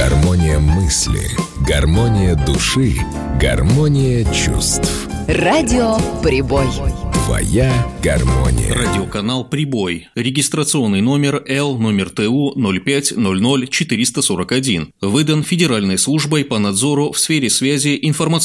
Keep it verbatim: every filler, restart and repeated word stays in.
Гармония мысли, гармония души, гармония чувств. Радио «Прибой». Твоя гармония. Радиоканал «Прибой». Регистрационный номер Л номер Т У ноль пять ноль ноль четыреста сорок один. Выдан Федеральной службой по надзору в сфере связи информационных